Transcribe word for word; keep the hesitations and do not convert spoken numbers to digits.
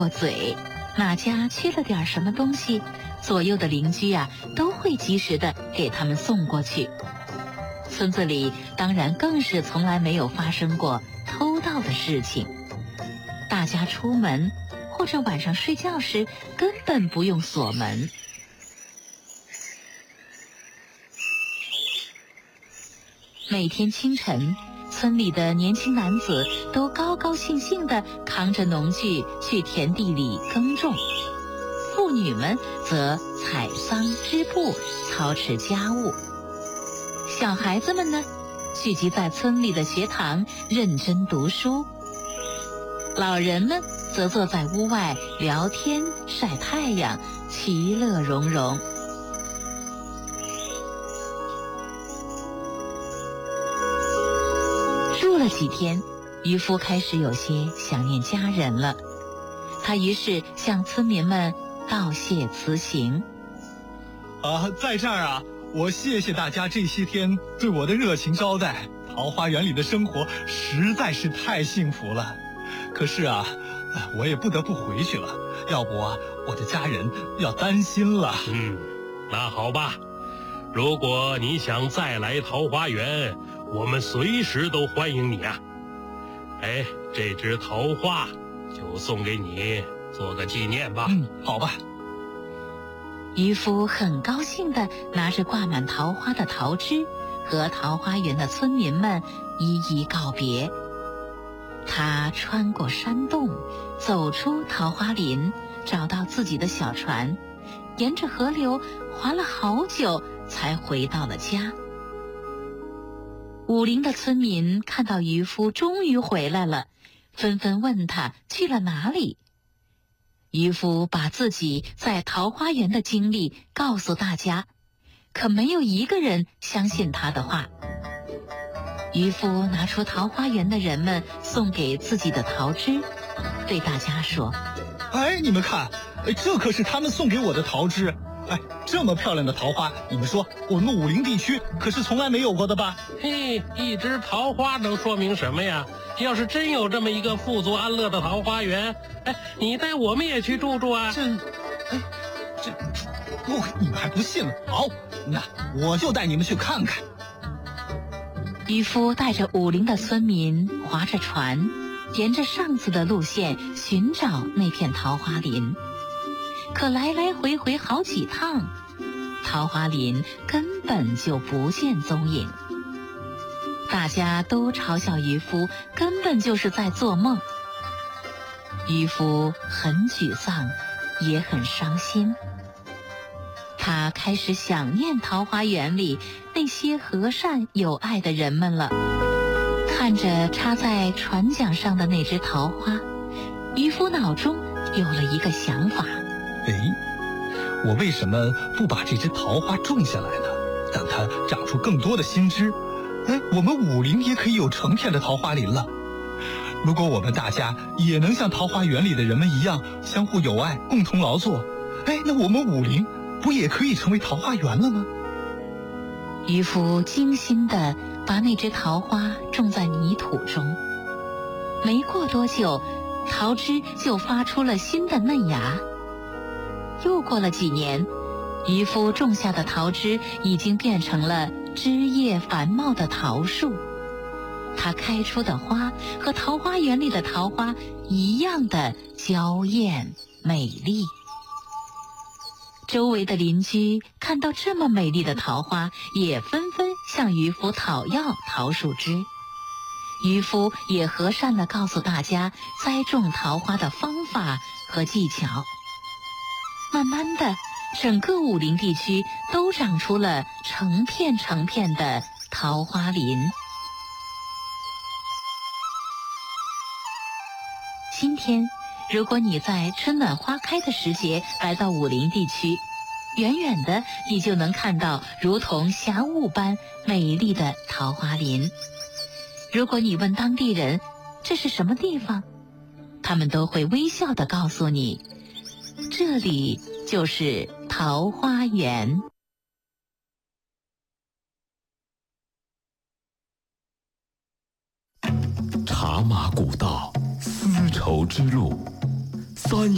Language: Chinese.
过嘴，哪家缺了点什么东西，左右的邻居啊都会及时的给他们送过去。村子里当然更是从来没有发生过偷盗的事情，大家出门或者晚上睡觉时根本不用锁门。每天清晨，村里的年轻男子都高高兴兴地扛着农具去田地里耕种，妇女们则采桑织布，操持家务。小孩子们呢，聚集在村里的学堂认真读书，老人们则坐在屋外聊天晒太阳，其乐融融。住了几天，渔夫开始有些想念家人了，他于是向村民们道谢辞行。 啊，在这儿啊，我谢谢大家这些天对我的热情招待，桃花源里的生活实在是太幸福了。可是啊，我也不得不回去了，要不啊，我的家人要担心了。 嗯，那好吧，如果你想再来桃花源，我们随时都欢迎你啊！哎，这枝桃花就送给你，做个纪念吧。 嗯，好吧。 渔夫很高兴地拿着挂满桃花的桃枝，和桃花源的村民们一一告别。他穿过山洞，走出桃花林，找到自己的小船，沿着河流划了好久，才回到了家。武陵的村民看到渔夫终于回来了，纷纷问他去了哪里。渔夫把自己在桃花源的经历告诉大家，可没有一个人相信他的话。渔夫拿出桃花源的人们送给自己的桃枝，对大家说： 哎，你们看，哎，这可是他们送给我的桃枝。哎，这么漂亮的桃花，你们说我们武陵地区可是从来没有过的吧？ 嘿，一枝桃花能说明什么呀？要是真有这么一个富足安乐的桃花源，哎，你带我们也去住住啊！ 这，哎，这，哦，你们还不信了？好，那我就带你们去看看。 渔夫带着武陵的村民划着船，沿着上次的路线寻找那片桃花林。可来来回回好几趟，桃花林根本就不见踪影。大家都嘲笑渔夫根本就是在做梦。渔夫很沮丧，也很伤心。他开始想念桃花源里那些和善有爱的人们了。看着插在船桨上的那枝桃花，渔夫脑中有了一个想法。 哎，我为什么不把这枝桃花种下来呢？等它长出更多的新枝，哎，我们武陵也可以有成片的桃花林了。如果我们大家也能像桃花源里的人们一样相互友爱，共同劳作，哎，那我们武陵不也可以成为桃花源了吗？ 渔夫精心地把那枝桃花种在泥土中，没过多久，桃枝就发出了新的嫩芽。又过了几年，渔夫种下的桃枝已经变成了枝叶繁茂的桃树，它开出的花和桃花源里的桃花一样的娇艳美丽。周围的邻居看到这么美丽的桃花，也纷纷向渔夫讨要桃树枝。渔夫也和善地告诉大家栽种桃花的方法和技巧。慢慢的，整个武陵地区都长出了成片成片的桃花林。今天，如果你在春暖花开的时节来到武陵地区，远远的你就能看到如同霞雾般美丽的桃花林。如果你问当地人这是什么地方，他们都会微笑地告诉你，这里就是桃花源。 茶马古道，丝绸之路，三